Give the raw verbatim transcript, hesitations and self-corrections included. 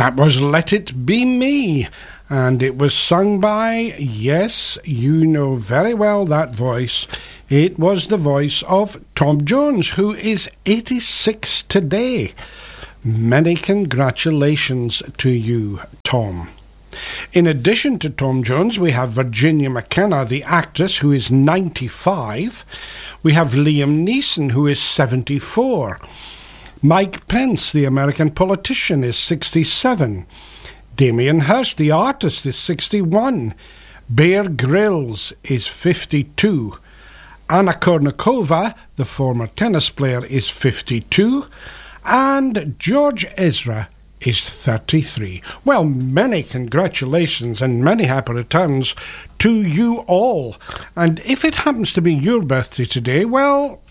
That was Let It Be Me, and it was sung by, yes, you know very well that voice. It was the voice of Tom Jones, who is eighty-six today. Many congratulations to you, Tom. In addition to Tom Jones, we have Virginia McKenna, the actress, who is ninety-five. We have Liam Neeson, who is seventy-four. Mike Pence, the American politician, is sixty-seven. Damien Hirst, the artist, is sixty-one. Bear Grylls is fifty-two. Anna Kournikova, the former tennis player, is fifty-two. And George Ezra is thirty-three. Well, many congratulations and many happy returns to you all. And if it happens to be your birthday today, well,